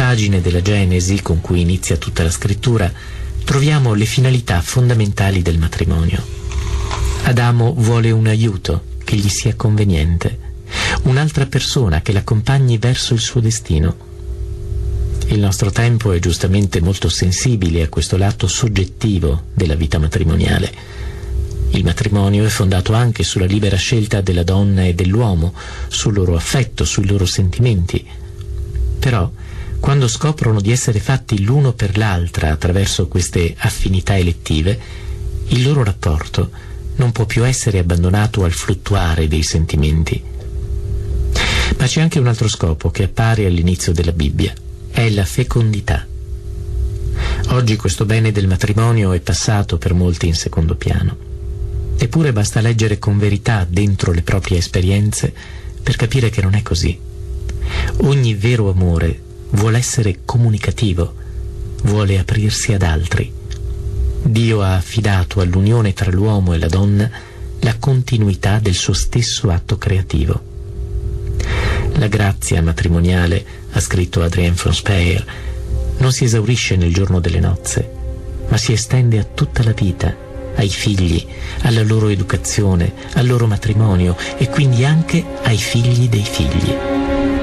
pagine della Genesi, con cui inizia tutta la scrittura, troviamo le finalità fondamentali del matrimonio. Adamo vuole un aiuto che gli sia conveniente, un'altra persona che l'accompagni verso il suo destino. Il nostro tempo è giustamente molto sensibile a questo lato soggettivo della vita matrimoniale. Il matrimonio è fondato anche sulla libera scelta della donna e dell'uomo, sul loro affetto, sui loro sentimenti. Però, quando scoprono di essere fatti l'uno per l'altra attraverso queste affinità elettive, il loro rapporto non può più essere abbandonato al fluttuare dei sentimenti. Ma c'è anche un altro scopo che appare all'inizio della Bibbia: è la fecondità. Oggi questo bene del matrimonio è passato per molti in secondo piano. Eppure basta leggere con verità dentro le proprie esperienze per capire che non è così. Ogni vero amore vuole essere comunicativo, vuole aprirsi ad altri. Dio ha affidato all'unione tra l'uomo e la donna la continuità del suo stesso atto creativo. La grazia matrimoniale, ha scritto Adrienne von Speyer, non si esaurisce nel giorno delle nozze, ma si estende a tutta la vita, ai figli, alla loro educazione, al loro matrimonio e quindi anche ai figli dei figli.